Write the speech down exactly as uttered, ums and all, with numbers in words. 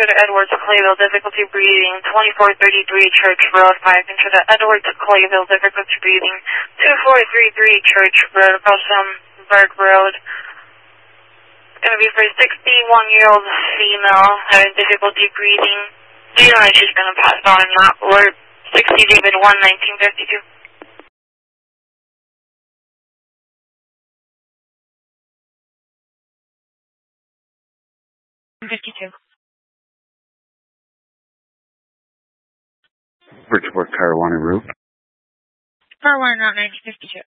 enter to Edwards, Clayville, difficulty breathing, twenty-four thirty-three Church Road, five, enter to Edwards, Clayville, difficulty breathing, two four three three Church Road, Belsham-Berg Road. Going to be for a sixty-one-year-old female having difficulty breathing. Do you know that she's going to pass on in that ward? sixty David one, nineteen fifty-two. fifty-two. Bridgeport, Caruana Route. Caruana, not nineteen fifty-two.